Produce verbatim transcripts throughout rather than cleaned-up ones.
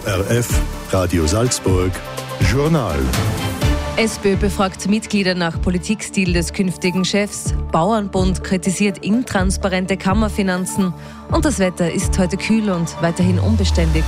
O R F, Radio Salzburg, Journal. SPÖ befragt Mitglieder nach Politikstil des künftigen Chefs. Bauernbund kritisiert intransparente Kammerfinanzen. Und das Wetter ist heute kühl und weiterhin unbeständig.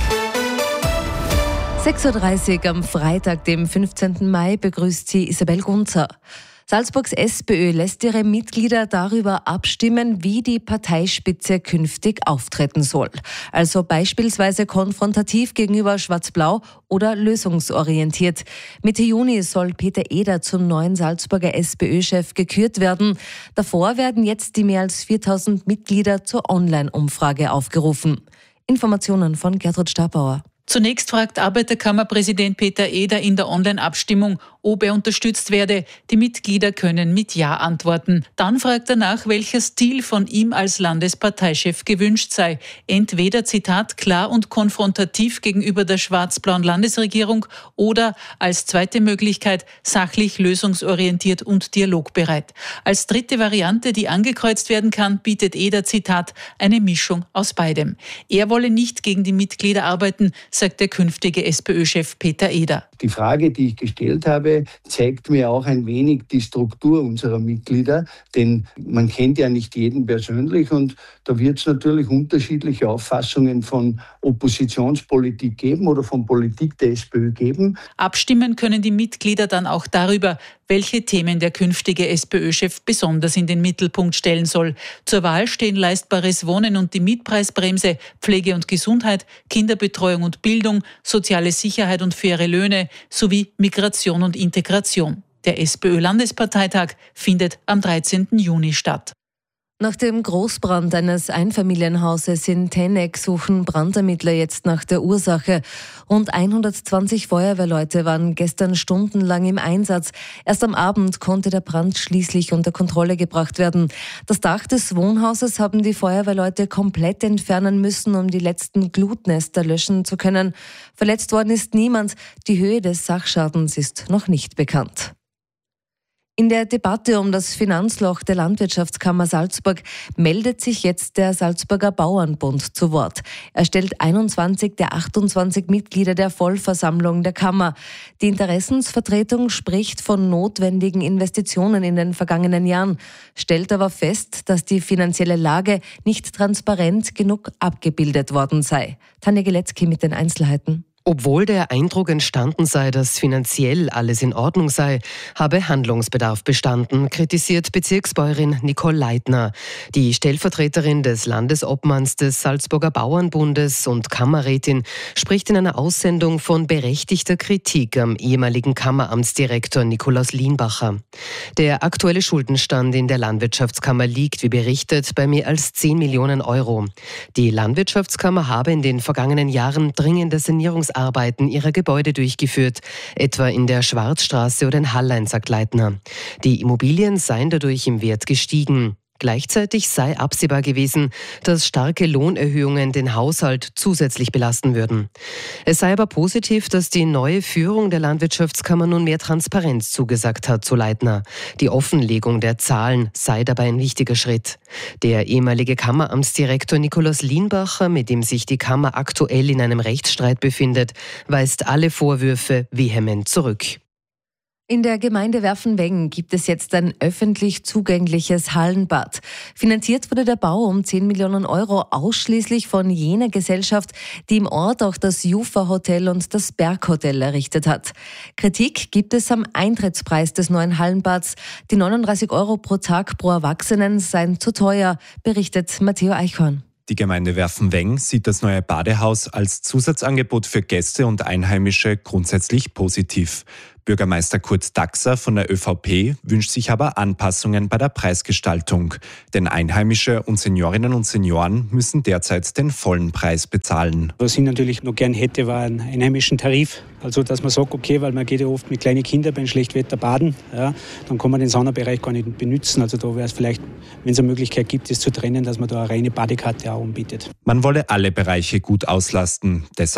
sechs Uhr dreißig am Freitag, dem fünfzehnten Mai, begrüßt sie Isabel Gunzer. Salzburgs SPÖ lässt ihre Mitglieder darüber abstimmen, wie die Parteispitze künftig auftreten soll. Also beispielsweise konfrontativ gegenüber Schwarz-Blau oder lösungsorientiert. Mitte Juni soll Peter Eder zum neuen Salzburger SPÖ-Chef gekürt werden. Davor werden jetzt die mehr als viertausend Mitglieder zur Online-Umfrage aufgerufen. Informationen von Gertrud Stabauer. Zunächst fragt Arbeiterkammerpräsident Peter Eder in der Online-Abstimmung, ob er unterstützt werde. Die Mitglieder können mit Ja antworten. Dann fragt er nach, welcher Stil von ihm als Landesparteichef gewünscht sei. Entweder, Zitat, klar und konfrontativ gegenüber der schwarz-blauen Landesregierung oder als zweite Möglichkeit sachlich, lösungsorientiert und dialogbereit. Als dritte Variante, die angekreuzt werden kann, bietet Eder, Zitat, eine Mischung aus beidem. Er wolle nicht gegen die Mitglieder arbeiten, sagt der künftige SPÖ-Chef Peter Eder. Die Frage, die ich gestellt habe, zeigt mir auch ein wenig die Struktur unserer Mitglieder, denn man kennt ja nicht jeden persönlich und da wird es natürlich unterschiedliche Auffassungen von Oppositionspolitik geben oder von Politik der SPÖ geben. Abstimmen können die Mitglieder dann auch darüber, welche Themen der künftige SPÖ-Chef besonders in den Mittelpunkt stellen soll. Zur Wahl stehen leistbares Wohnen und die Mietpreisbremse, Pflege und Gesundheit, Kinderbetreuung und Bildung, soziale Sicherheit und faire Löhne sowie Migration und Integration. Der SPÖ-Landesparteitag findet am dreizehnten Juni statt. Nach dem Großbrand eines Einfamilienhauses in Tenneck suchen Brandermittler jetzt nach der Ursache. Rund hundertzwanzig Feuerwehrleute waren gestern stundenlang im Einsatz. Erst am Abend konnte der Brand schließlich unter Kontrolle gebracht werden. Das Dach des Wohnhauses haben die Feuerwehrleute komplett entfernen müssen, um die letzten Glutnester löschen zu können. Verletzt worden ist niemand. Die Höhe des Sachschadens ist noch nicht bekannt. In der Debatte um das Finanzloch der Landwirtschaftskammer Salzburg meldet sich jetzt der Salzburger Bauernbund zu Wort. Er stellt einundzwanzig der achtundzwanzig Mitglieder der Vollversammlung der Kammer. Die Interessensvertretung spricht von notwendigen Investitionen in den vergangenen Jahren, stellt aber fest, dass die finanzielle Lage nicht transparent genug abgebildet worden sei. Tanja Gilecki mit den Einzelheiten. Obwohl der Eindruck entstanden sei, dass finanziell alles in Ordnung sei, habe Handlungsbedarf bestanden, kritisiert Bezirksbäuerin Nicole Leitner. Die Stellvertreterin des Landesobmanns des Salzburger Bauernbundes und Kammerrätin spricht in einer Aussendung von berechtigter Kritik am ehemaligen Kammeramtsdirektor Nikolaus Lienbacher. Der aktuelle Schuldenstand in der Landwirtschaftskammer liegt, wie berichtet, bei mehr als zehn Millionen Euro. Die Landwirtschaftskammer habe in den vergangenen Jahren dringende Sanierungs Arbeiten ihrer Gebäude durchgeführt, etwa in der Schwarzstraße oder in Hallein, sagt Leitner. Die Immobilien seien dadurch im Wert gestiegen. Gleichzeitig sei absehbar gewesen, dass starke Lohnerhöhungen den Haushalt zusätzlich belasten würden. Es sei aber positiv, dass die neue Führung der Landwirtschaftskammer nun mehr Transparenz zugesagt hat, so Leitner. Die Offenlegung der Zahlen sei dabei ein wichtiger Schritt. Der ehemalige Kammeramtsdirektor Nikolaus Lienbacher, mit dem sich die Kammer aktuell in einem Rechtsstreit befindet, weist alle Vorwürfe vehement zurück. In der Gemeinde Werfenwengen gibt es jetzt ein öffentlich zugängliches Hallenbad. Finanziert wurde der Bau um zehn Millionen Euro ausschließlich von jener Gesellschaft, die im Ort auch das Jufa-Hotel und das Berghotel errichtet hat. Kritik gibt es am Eintrittspreis des neuen Hallenbads. Die neununddreißig Euro pro Tag pro Erwachsenen seien zu teuer, berichtet Matteo Eichhorn. Die Gemeinde Werfenwengen sieht das neue Badehaus als Zusatzangebot für Gäste und Einheimische grundsätzlich positiv. Bürgermeister Kurt Daxer von der ÖVP wünscht sich aber Anpassungen bei der Preisgestaltung. Denn Einheimische und Seniorinnen und Senioren müssen derzeit den vollen Preis bezahlen. Was ich natürlich noch gern hätte, war einen einheimischen Tarif. Also dass man sagt, okay, weil man geht ja oft mit kleinen Kindern beim Schlechtwetter baden, ja, dann kann man den Saunabereich gar nicht benutzen. Also da wäre es vielleicht, wenn es eine Möglichkeit gibt, das zu trennen, dass man da eine reine Badekarte auch anbietet. Man wolle alle Bereiche gut auslasten. Deshalb